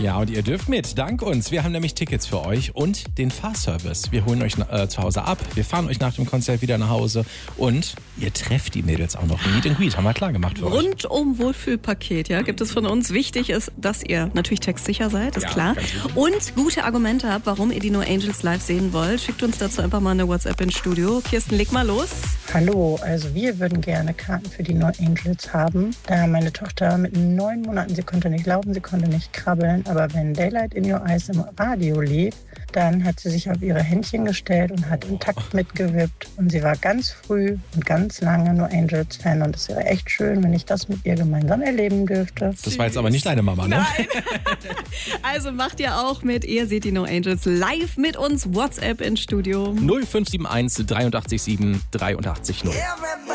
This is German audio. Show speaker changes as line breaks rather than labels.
Ja, und ihr dürft mit, dank uns. Wir haben nämlich Tickets für euch und den Fahrservice. Wir holen euch zu Hause ab, wir fahren euch nach dem Konzert wieder nach Hause und ihr trefft die Mädels auch noch. Meet and Greet haben wir klar gemacht für euch.
Rundum Wohlfühlpaket, ja, gibt es von uns. Wichtig ist, dass ihr natürlich textsicher seid, ist klar. Und gute Argumente habt, warum ihr die No Angels live sehen wollt. Schickt uns dazu einfach mal eine WhatsApp ins Studio. Kirsten, leg mal los.
Hallo, also wir würden gerne Karten für die No Angels haben. Da meine Tochter mit 9 Monaten, sie konnte nicht laufen, sie konnte nicht krabbeln, aber wenn Daylight in Your Eyes im Radio lief, dann hat sie sich auf ihre Händchen gestellt und hat im Takt mitgewippt. Und sie war ganz früh und ganz lange No Angels Fan. Und es wäre echt schön, wenn ich das mit ihr gemeinsam erleben dürfte.
Das war jetzt aber nicht deine Mama, ne?
Nein. Also macht ihr auch mit. Ihr seht die No Angels live mit uns. WhatsApp ins Studio.
0571 83 7 83 0.